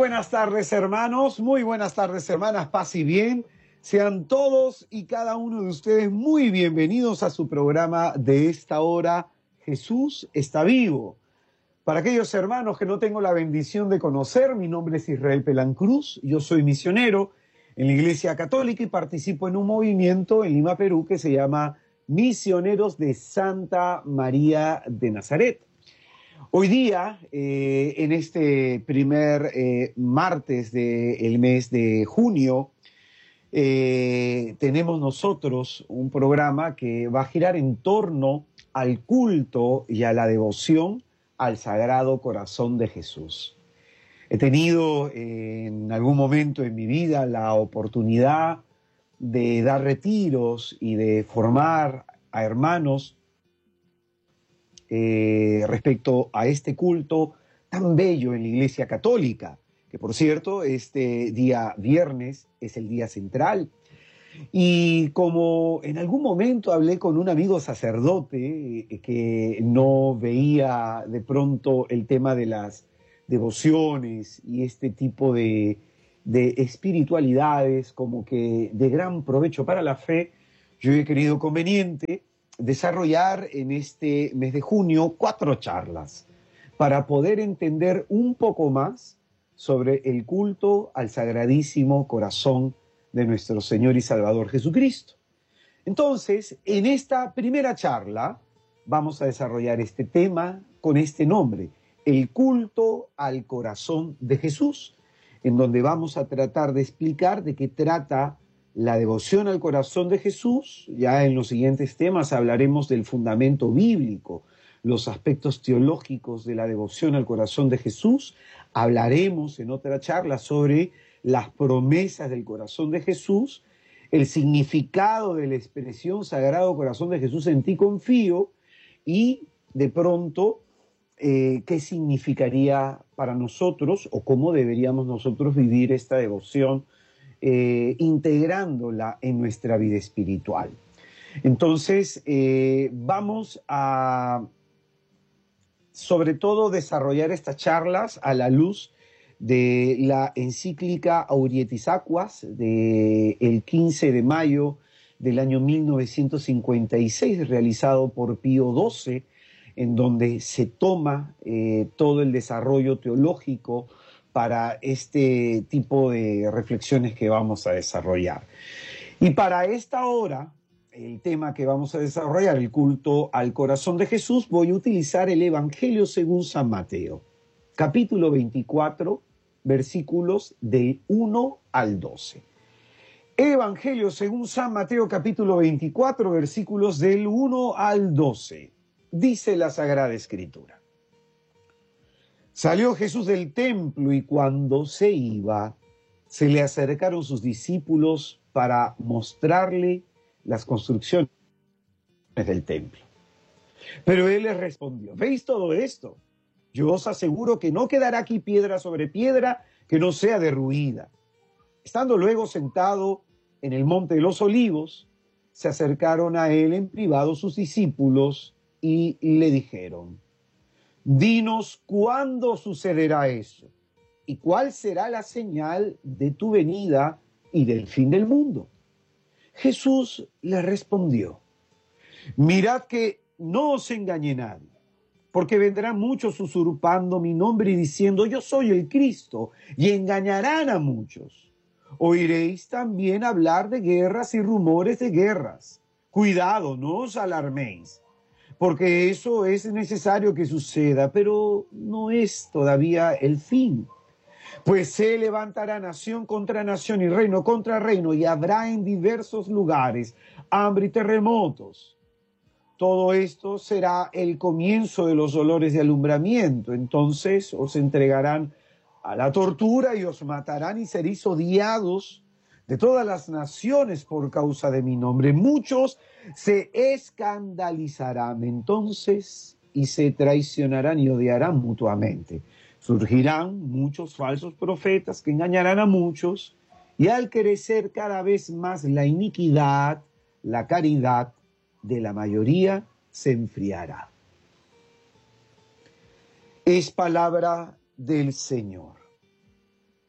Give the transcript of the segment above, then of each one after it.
buenas tardes, hermanos, muy buenas tardes, hermanas, paz y bien. Sean todos y cada uno de ustedes muy bienvenidos a su programa de esta hora, Jesús está vivo. Para aquellos hermanos que no tengo la bendición de conocer, mi nombre es Israel Pelancruz, yo soy misionero en la Iglesia Católica y participo en un movimiento en Lima, Perú, que se llama Misioneros de Santa María de Nazaret. Hoy día, en este primer martes del mes de junio, tenemos nosotros un programa que va a girar en torno al culto y a la devoción al Sagrado Corazón de Jesús. He tenido en algún momento en mi vida la oportunidad de dar retiros y de formar a hermanos respecto a este culto tan bello en la Iglesia Católica, que por cierto, este día viernes es el día central. Y como en algún momento hablé con un amigo sacerdote que no veía de pronto el tema de las devociones y este tipo de espiritualidades como que de gran provecho para la fe, yo he querido conveniente desarrollar en este mes de junio 4 charlas para poder entender un poco más sobre el culto al Sagradísimo Corazón de nuestro Señor y Salvador Jesucristo. Entonces, en esta primera charla vamos a desarrollar este tema con este nombre, el culto al corazón de Jesús, en donde vamos a tratar de explicar de qué trata la devoción al corazón de Jesús. Ya en los siguientes temas hablaremos del fundamento bíblico, los aspectos teológicos de la devoción al corazón de Jesús. Hablaremos en otra charla sobre las promesas del corazón de Jesús, el significado de la expresión Sagrado Corazón de Jesús, en ti confío, y de pronto qué significaría para nosotros o cómo deberíamos nosotros vivir esta devoción integrándola en nuestra vida espiritual. Entonces, vamos a, sobre todo, desarrollar estas charlas a la luz de la encíclica Aurietis Aquas del 15 de mayo del año 1956, realizado por Pío XII, en donde se toma todo el desarrollo teológico para este tipo de reflexiones que vamos a desarrollar. Y para esta hora, el tema que vamos a desarrollar, el culto al corazón de Jesús, voy a utilizar el Evangelio según San Mateo, capítulo 24, versículos del 1 al 12. Evangelio según San Mateo, capítulo 24, versículos del 1 al 12. Dice la Sagrada Escritura. Salió Jesús del templo y cuando se iba, se le acercaron sus discípulos para mostrarle las construcciones del templo. Pero él les respondió, ¿veis todo esto? Yo os aseguro que no quedará aquí piedra sobre piedra que no sea derruida. Estando luego sentado en el monte de los Olivos, se acercaron a él en privado sus discípulos y le dijeron, dinos cuándo sucederá eso y cuál será la señal de tu venida y del fin del mundo. Jesús le respondió, mirad que no os engañe nadie, porque vendrán muchos usurpando mi nombre y diciendo yo soy el Cristo, y engañarán a muchos. Oiréis también hablar de guerras y rumores de guerras. Cuidado, no os alarméis, porque eso es necesario que suceda, pero no es todavía el fin. Pues se levantará nación contra nación y reino contra reino, y habrá en diversos lugares hambre y terremotos. Todo esto será el comienzo de los dolores de alumbramiento. Entonces os entregarán a la tortura y os matarán y seréis odiados de todas las naciones por causa de mi nombre. Muchos se escandalizarán entonces y se traicionarán y odiarán mutuamente. Surgirán muchos falsos profetas que engañarán a muchos, y al crecer cada vez más la iniquidad, la caridad de la mayoría se enfriará. Es palabra del Señor.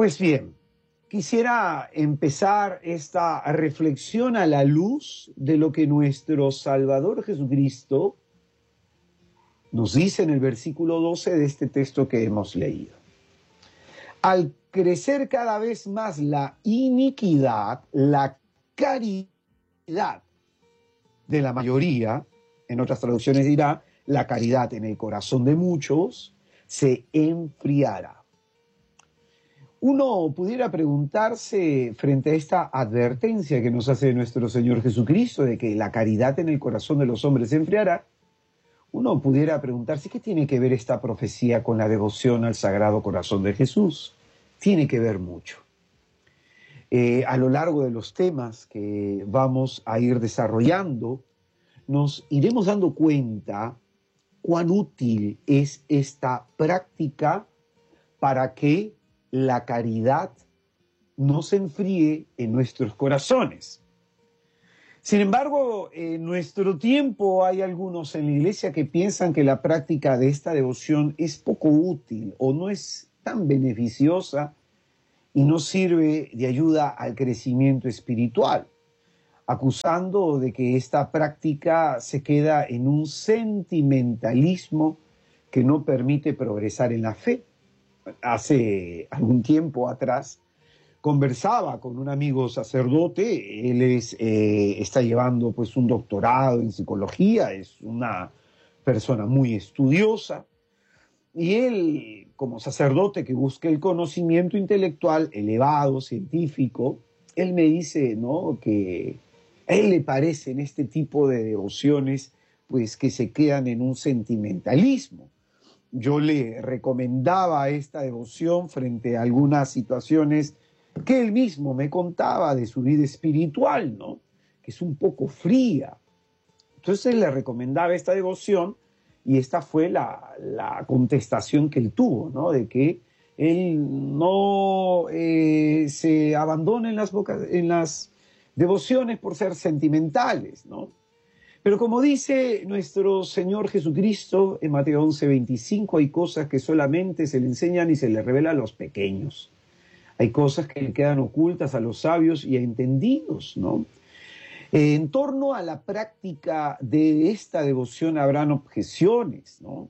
Pues bien, quisiera empezar esta reflexión a la luz de lo que nuestro Salvador Jesucristo nos dice en el versículo 12 de este texto que hemos leído. Al crecer cada vez más la iniquidad, la caridad de la mayoría, en otras traducciones dirá, la caridad en el corazón de muchos, se enfriará. Uno pudiera preguntarse frente a esta advertencia que nos hace nuestro Señor Jesucristo de que la caridad en el corazón de los hombres se enfriará, uno pudiera preguntarse qué tiene que ver esta profecía con la devoción al Sagrado Corazón de Jesús. Tiene que ver mucho. A lo largo de los temas que vamos a ir desarrollando, nos iremos dando cuenta cuán útil es esta práctica para que la caridad no se enfríe en nuestros corazones. Sin embargo, en nuestro tiempo hay algunos en la iglesia que piensan que la práctica de esta devoción es poco útil o no es tan beneficiosa y no sirve de ayuda al crecimiento espiritual, acusando de que esta práctica se queda en un sentimentalismo que no permite progresar en la fe. Hace algún tiempo atrás conversaba con un amigo sacerdote. Él está llevando pues un doctorado en psicología, es una persona muy estudiosa, y él, como sacerdote que busca el conocimiento intelectual elevado, científico, él me dice, ¿no?, que a él le parecen este tipo de devociones pues que se quedan en un sentimentalismo. Yo le recomendaba esta devoción frente a algunas situaciones que él mismo me contaba de su vida espiritual, ¿no?, que es un poco fría. Entonces le recomendaba esta devoción y esta fue la contestación que él tuvo, ¿no?, de que él no se abandona en las devociones por ser sentimentales, ¿no? Pero como dice nuestro Señor Jesucristo en Mateo 11:25, hay cosas que solamente se le enseñan y se le revelan a los pequeños. Hay cosas que le quedan ocultas a los sabios y a entendidos, ¿no? En torno a la práctica de esta devoción habrán objeciones, ¿no?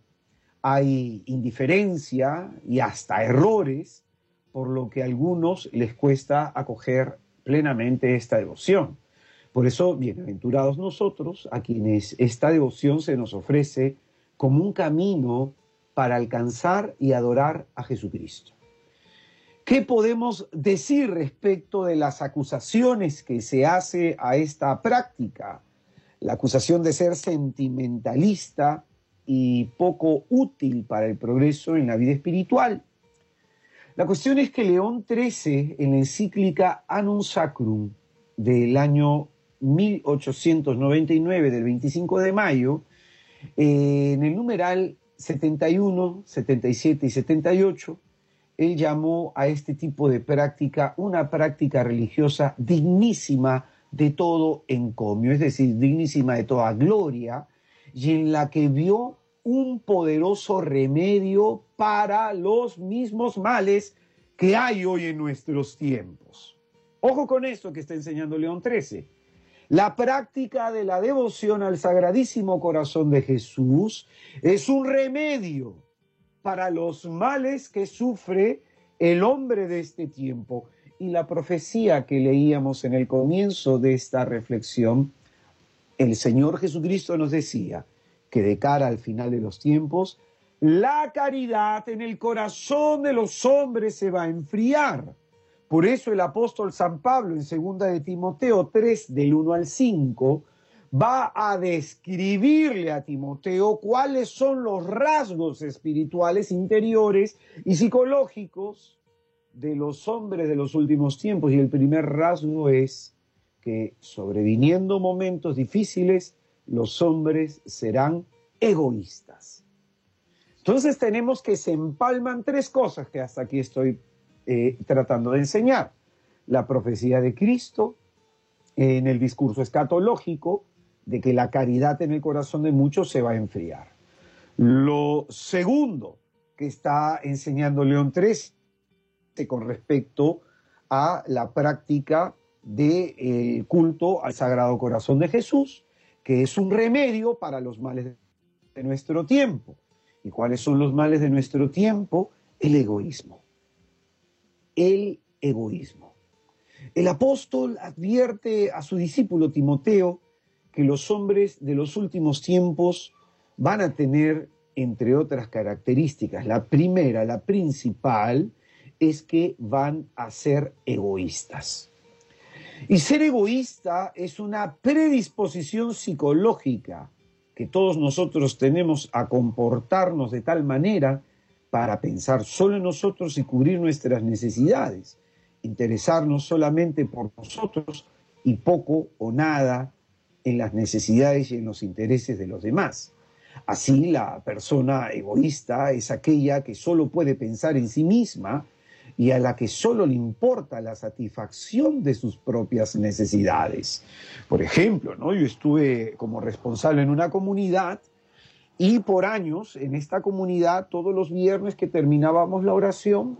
Hay indiferencia y hasta errores, por lo que a algunos les cuesta acoger plenamente esta devoción. Por eso, bienaventurados nosotros, a quienes esta devoción se nos ofrece como un camino para alcanzar y adorar a Jesucristo. ¿Qué podemos decir respecto de las acusaciones que se hace a esta práctica? La acusación de ser sentimentalista y poco útil para el progreso en la vida espiritual. La cuestión es que León XIII, en la encíclica Annum Sacrum del año 1899, del 25 de mayo, en el numeral 71, 77 y 78, él llamó a este tipo de práctica una práctica religiosa dignísima de todo encomio, es decir, dignísima de toda gloria, y en la que vio un poderoso remedio para los mismos males que hay hoy en nuestros tiempos. Ojo con esto que está enseñando León XIII. La práctica de la devoción al Sagradísimo Corazón de Jesús es un remedio para los males que sufre el hombre de este tiempo. Y la profecía que leíamos en el comienzo de esta reflexión, el Señor Jesucristo nos decía que de cara al final de los tiempos, la caridad en el corazón de los hombres se va a enfriar. Por eso el apóstol San Pablo en 2 de Timoteo 3, del 1 al 5, va a describirle a Timoteo cuáles son los rasgos espirituales interiores y psicológicos de los hombres de los últimos tiempos. Y el primer rasgo es que, sobreviniendo momentos difíciles, los hombres serán egoístas. Entonces tenemos que se empalman tres cosas que hasta aquí estoy tratando de enseñar. La profecía de Cristo en el discurso escatológico de que la caridad en el corazón de muchos se va a enfriar. Lo segundo que está enseñando León XIII con respecto a la práctica del culto al Sagrado Corazón de Jesús, que es un remedio para los males de nuestro tiempo. ¿Y cuáles son los males de nuestro tiempo? El egoísmo. El egoísmo. El apóstol advierte a su discípulo Timoteo que los hombres de los últimos tiempos van a tener, entre otras características, la primera, la principal, es que van a ser egoístas. Y ser egoísta es una predisposición psicológica que todos nosotros tenemos a comportarnos de tal manera para pensar solo en nosotros y cubrir nuestras necesidades, interesarnos solamente por nosotros y poco o nada en las necesidades y en los intereses de los demás. Así, la persona egoísta es aquella que solo puede pensar en sí misma y a la que solo le importa la satisfacción de sus propias necesidades. Por ejemplo, ¿no? Yo estuve como responsable en una comunidad y por años en esta comunidad, todos los viernes que terminábamos la oración,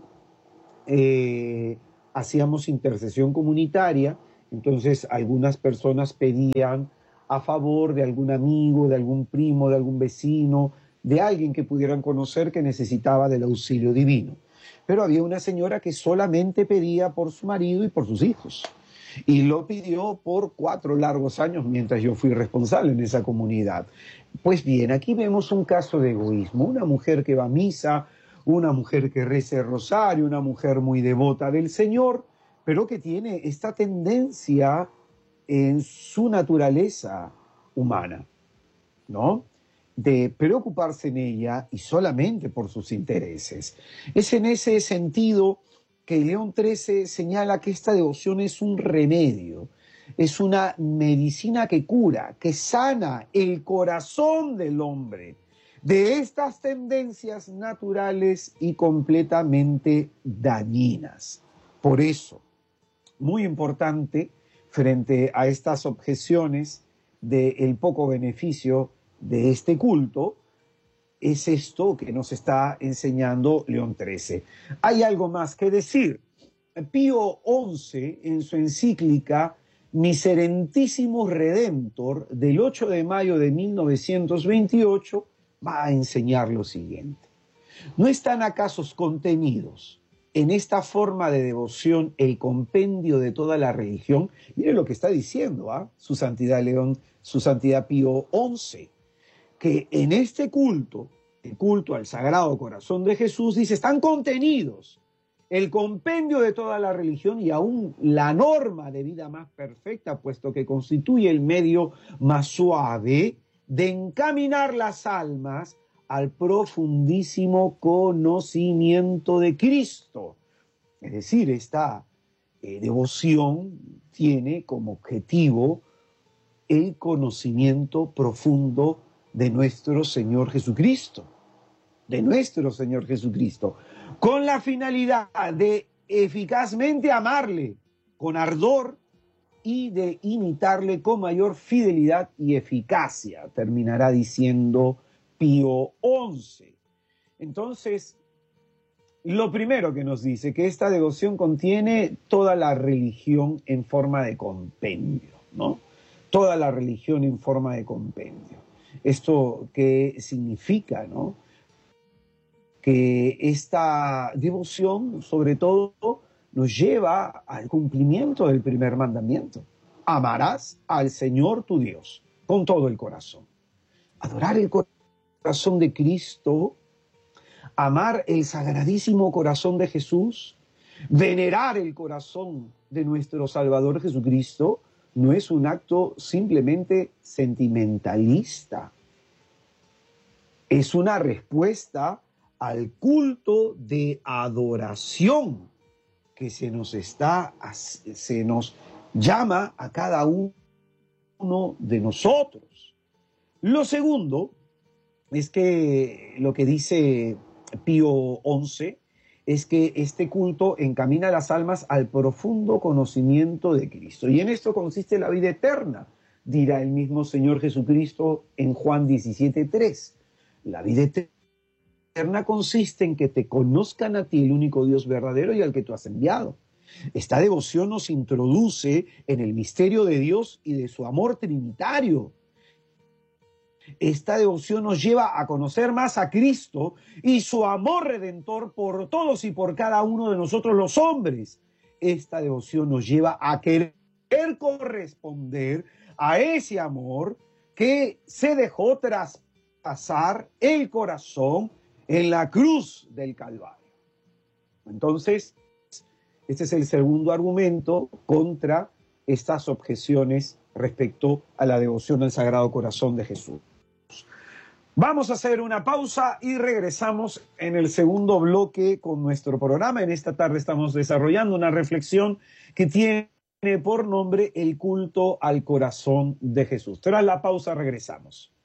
hacíamos intercesión comunitaria. Entonces algunas personas pedían a favor de algún amigo, de algún primo, de algún vecino, de alguien que pudieran conocer que necesitaba del auxilio divino. Pero había una señora que solamente pedía por su marido y por sus hijos. Y lo pidió por 4 largos años mientras yo fui responsable en esa comunidad. Pues bien, aquí vemos un caso de egoísmo. Una mujer que va a misa, una mujer que reza el rosario, una mujer muy devota del Señor, pero que tiene esta tendencia en su naturaleza humana, ¿no? De preocuparse en ella y solamente por sus intereses. Es en ese sentido que León XIII señala que esta devoción es un remedio, es una medicina que cura, que sana el corazón del hombre de estas tendencias naturales y completamente dañinas. Por eso, muy importante, frente a estas objeciones del poco beneficio de este culto, es esto que nos está enseñando León XIII. Hay algo más que decir. Pío XI, en su encíclica Miserentissimus Redemptor, del 8 de mayo de 1928, va a enseñar lo siguiente. ¿No están acaso contenidos en esta forma de devoción el compendio de toda la religión? Mire lo que está diciendo su Santidad su Santidad Pío XI, que en este culto, el culto al Sagrado Corazón de Jesús, dice, están contenidos el compendio de toda la religión y aún la norma de vida más perfecta, puesto que constituye el medio más suave de encaminar las almas al profundísimo conocimiento de Cristo. Es decir, esta devoción tiene como objetivo el conocimiento profundo de nuestro Señor Jesucristo, con la finalidad de eficazmente amarle con ardor y de imitarle con mayor fidelidad y eficacia, terminará diciendo Pío XI. Entonces, lo primero que nos dice, que esta devoción contiene toda la religión en forma de compendio, ¿no? Toda la religión en forma de compendio. ¿Esto qué significa, no? Que esta devoción, sobre todo, nos lleva al cumplimiento del primer mandamiento. Amarás al Señor tu Dios con todo el corazón. Adorar el corazón de Cristo, amar el sagradísimo corazón de Jesús, venerar el corazón de nuestro Salvador Jesucristo, no es un acto simplemente sentimentalista. Es una respuesta al culto de adoración que se nos llama a cada uno de nosotros. Lo segundo es que lo que dice Pío XI es que este culto encamina a las almas al profundo conocimiento de Cristo. Y en esto consiste la vida eterna, dirá el mismo Señor Jesucristo en Juan 17:3. La vida eterna consiste en que te conozcan a ti, el único Dios verdadero y al que tú has enviado. Esta devoción nos introduce en el misterio de Dios y de su amor trinitario. Esta devoción nos lleva a conocer más a Cristo y su amor redentor por todos y por cada uno de nosotros los hombres. Esta devoción nos lleva a querer corresponder a ese amor que se dejó traspasar el corazón en la cruz del Calvario. Entonces, este es el segundo argumento contra estas objeciones respecto a la devoción al Sagrado Corazón de Jesús. Vamos a hacer una pausa y regresamos en el segundo bloque con nuestro programa. En esta tarde estamos desarrollando una reflexión que tiene por nombre el culto al corazón de Jesús. Tras la pausa regresamos.